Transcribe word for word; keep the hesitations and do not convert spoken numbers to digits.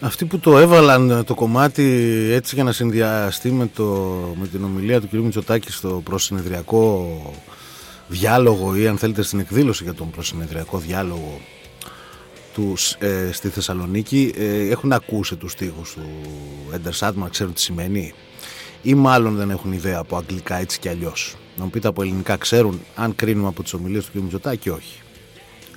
Αυτοί που το έβαλαν το κομμάτι έτσι για να συνδυαστεί με, το, με την ομιλία του κ. Μητσοτάκη στο προσυνεδριακό διάλογο, ή αν θέλετε στην εκδήλωση για τον προσυνεδριακό διάλογο του, ε, στη Θεσσαλονίκη, ε, έχουν ακούσει τους στίχους του Έντερ Σάντμαν, ξέρουν τι σημαίνει, ή μάλλον δεν έχουν ιδέα από αγγλικά έτσι κι αλλιώς. Να μου πείτε, από ελληνικά ξέρουν, αν κρίνουμε από τις ομιλίες του κ. Μητσοτάκη, όχι.